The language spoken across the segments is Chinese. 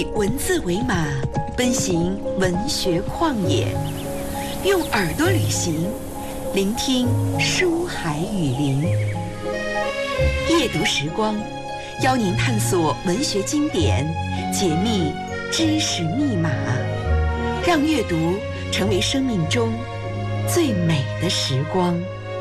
以文字为马，奔行文学旷野，用耳朵旅行，聆听书海雨林。夜读时光，邀您探索文学经典，解密知识密码，让阅读成为生命中最美的时光。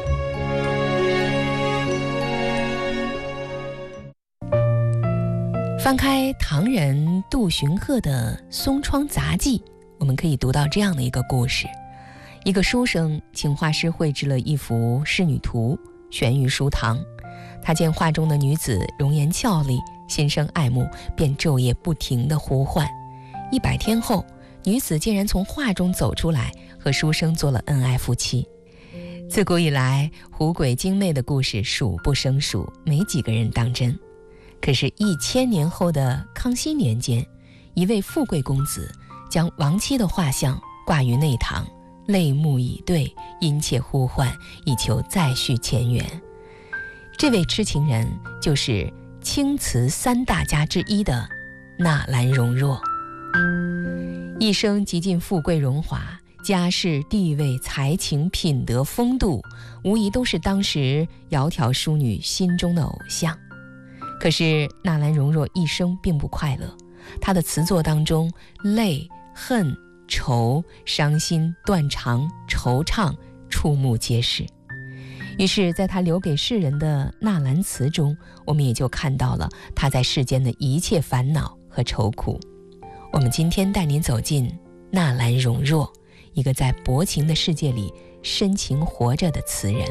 翻开唐人杜荀鹤的《松窗杂记》，我们可以读到这样的一个故事：一个书生请画师绘制了一幅仕女图，悬于书堂。他见画中的女子容颜俏丽，心生爱慕，便昼夜不停地呼唤。100天后，女子竟然从画中走出来，和书生做了恩爱夫妻。自古以来，狐鬼精魅的故事数不胜数，没几个人当真。可是1000年后的康熙年间，一位富贵公子将亡妻的画像挂于内堂，泪目以对，殷切呼唤，以求再续前缘。这位痴情人就是青瓷3大家之一的纳兰容若。一生极尽富贵荣华，家世地位才情品德风度，无疑都是当时窈窕淑女心中的偶像。可是纳兰容若一生并不快乐，她的词作当中泪、恨、愁、伤心、断肠、惆怅触目皆是。于是在她留给世人的纳兰词中，我们也就看到了她在世间的一切烦恼和愁苦。我们今天带您走进纳兰容若，一个在薄情的世界里深情活着的词人。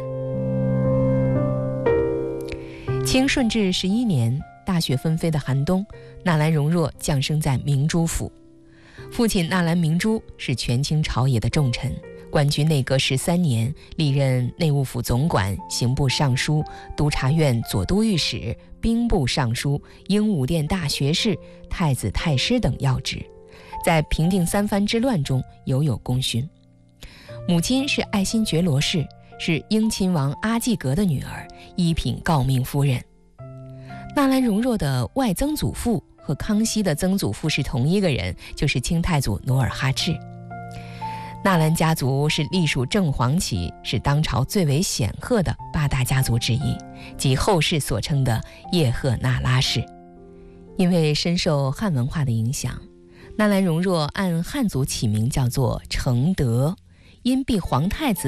清顺治11年，大雪纷飞的寒冬，纳兰容若降生在明珠府。父亲纳兰明珠是权倾朝野的重臣，官居内阁13年，历任内务府总管、刑部尚书、督察院左都御史、兵部尚书、英武殿大学士、太子太师等要职，在平定三藩之乱中尤有功勋。母亲是爱新觉罗氏，是英亲王阿济格的女儿，一品诰命夫人。纳兰容若的外曾祖父和康熙的曾祖父是同一个人，就是清太祖努尔哈赤。纳兰家族是隶属正黄旗，是当朝最为显赫的8大家族之一，即后世所称的叶赫那拉氏。因为深受汉文化的影响，纳兰容若按汉族起名叫做承德，因避皇太子